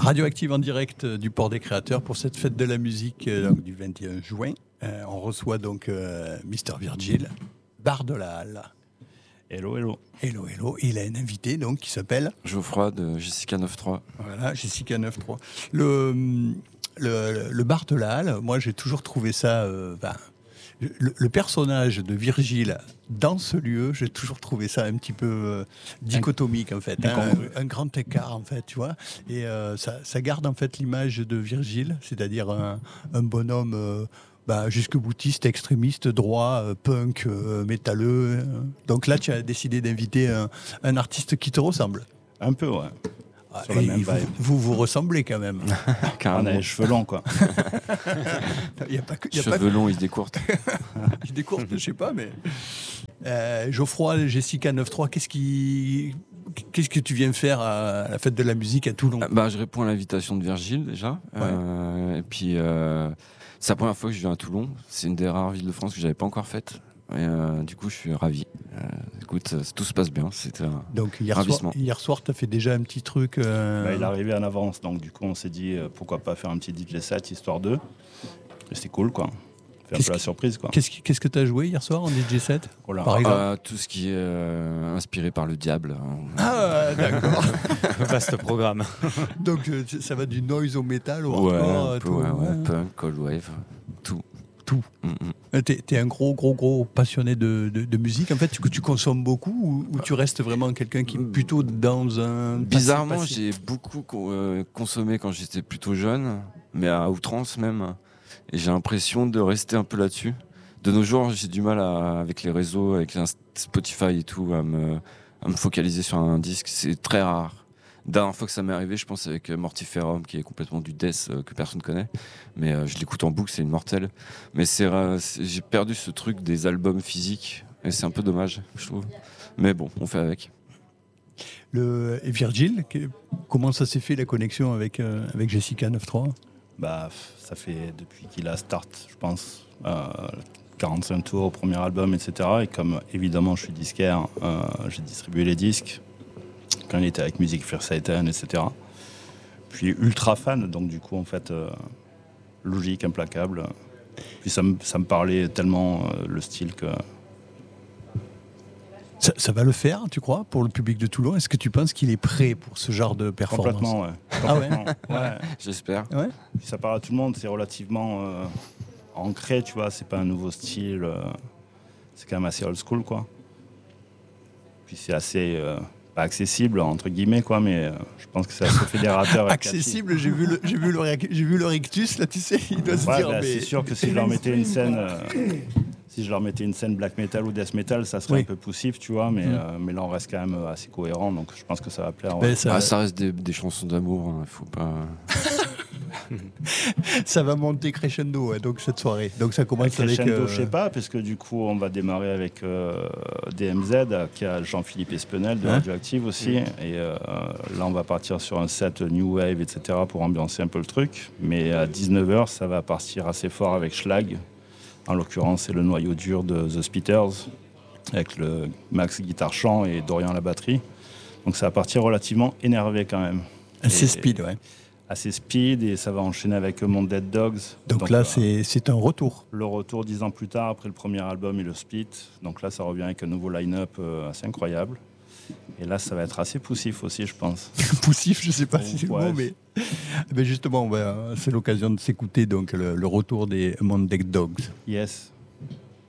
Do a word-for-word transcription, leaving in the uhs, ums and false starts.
Radioactive en direct du Port des Créateurs pour cette fête de la musique euh, donc, du vingt et un juin. Euh, on reçoit donc euh, Mister Virgil, bar de la Halle. Hello, hello. Hello, hello. Il a un invité donc qui s'appelle Geoffroy de Jessica neuf trois. Voilà, Jessica neuf trois. Le, le, le bar de la Halle, moi j'ai toujours trouvé ça... Euh, ben, le, le personnage de Virgile dans ce lieu, j'ai toujours trouvé ça un petit peu euh, dichotomique en fait, hein, un, un grand écart en fait, tu vois. Et euh, ça, ça garde en fait l'image de Virgile, c'est-à-dire un, un bonhomme euh, bah, jusque boutiste, extrémiste, droit, euh, punk, euh, métalleux. Euh. Donc là, tu as décidé d'inviter un, un artiste qui te ressemble. Un peu, ouais. Ah, sur la même vous, vous vous ressemblez quand même. On a les cheveux longs, quoi. y a pas que, y a cheveux pas... longs, ils se décourtent. Ils se décourtent, je sais pas, mais... Euh, Geoffroy, Jessica neuf trois, qu'est-ce, qui... qu'est-ce que tu viens faire à la fête de la musique à Toulon ? Bah, je réponds à l'invitation de Virgile, déjà. Ouais. Euh, et puis, euh, c'est la première fois que je viens à Toulon. C'est une des rares villes de France que je n'avais pas encore faite. Et euh, du coup, je suis ravi. Euh, écoute, tout se passe bien. C'était un donc hier ravissement. soir, hier soir, tu as fait déjà un petit truc. Euh... Bah, il est arrivé en avance, donc du coup, on s'est dit euh, pourquoi pas faire un petit D J set histoire d'eux. Et c'est cool, quoi. Fait un peu la surprise, quoi. Qu'est-ce, qu'est-ce que tu as joué hier soir en D J set, oh là. Par exemple euh, tout ce qui est euh, inspiré par le diable. Ah, d'accord. Vaste programme. Donc ça va du noise au métal, au ouais, hardcore, peu, tout. Ouais, ouais, punk, cold wave, tout. Tout. Mm-hmm. T'es, t'es un gros, gros, gros passionné de, de, de musique. En fait, tu, tu consommes beaucoup ou, ou tu restes vraiment quelqu'un qui est plutôt dans un... Bizarrement, passé, passé. j'ai beaucoup euh, consommé quand j'étais plutôt jeune, mais à outrance même. Et j'ai l'impression de rester un peu là-dessus. De nos jours, j'ai du mal à, avec les réseaux, avec Spotify et tout, à me, à me focaliser sur un disque. C'est très rare. Dernière fois que ça m'est arrivé, je pense avec Mortiferum, qui est complètement du death euh, que personne connaît, mais euh, je l'écoute en boucle, c'est une mortelle. Mais c'est, euh, c'est, j'ai perdu ce truc des albums physiques et c'est un peu dommage, je trouve. Mais bon, on fait avec. Le et Virgile, que, comment ça s'est fait la connexion avec euh, avec Jessica neuf trois ? Bah, ça fait depuis qu'il a start, je pense. Euh, quarante-cinq tours au premier album, et cetera. Et comme évidemment, je suis disquaire, euh, j'ai distribué les disques. Quand il était avec Music for Satan, et cetera. Puis ultra fan, donc du coup, en fait, euh, logique, implacable. Puis ça me, ça me parlait tellement, euh, le style que... Ça, ça va le faire, tu crois, pour le public de Toulon ? Est-ce que tu penses qu'il est prêt pour ce genre de performance ? Complètement, ouais. Complètement. Ah ouais, ouais. J'espère. Ouais. Puis ça parle à tout le monde, c'est relativement euh, ancré, tu vois, c'est pas un nouveau style, euh, c'est quand même assez old school, quoi. Puis c'est assez... Euh, pas accessible entre guillemets quoi, mais euh, je pense que c'est assez fédérateur. Accessible, j'ai vu le j'ai vu le j'ai vu le rictus là, tu sais, il doit ouais, se dire. Bah, mais... c'est sûr que si je leur mettais une scène, euh, si je leur mettais une scène black metal ou death metal, ça serait oui. un peu poussif, tu vois, mais mmh. euh, mais là on reste quand même assez cohérent, donc je pense que ça va plaire. Ouais. Ça... Ah, ça reste des, des chansons d'amour, hein, faut pas. Ça va monter crescendo, ouais, donc cette soirée. Donc ça commence crescendo, avec. Euh... je sais pas, parce que du coup on va démarrer avec euh, D M Z, qui a Jean-Philippe Espenel de hein Radioactive aussi, mmh. et euh, là on va partir sur un set new wave, et cetera pour ambiancer un peu le truc. Mais à dix-neuf heures, ça va partir assez fort avec Schlag. En l'occurrence, c'est le noyau dur de The Spitters, avec le Max guitare chant et Dorian à la batterie. Donc ça va partir relativement énervé quand même. Assez speed, ouais. Assez speed, et ça va enchaîner avec Mon Dead Dogs. Donc, donc là, euh, c'est, c'est un retour. Le retour dix ans plus tard, après le premier album et le split. Donc là, ça revient avec un nouveau line-up euh, assez incroyable. Et là, ça va être assez poussif aussi, je pense. Poussif, je ne sais pas si c'est ouais. le mot, mais... mais justement, va... c'est l'occasion de s'écouter donc, le, le retour des Mon Dead Dogs. Yes.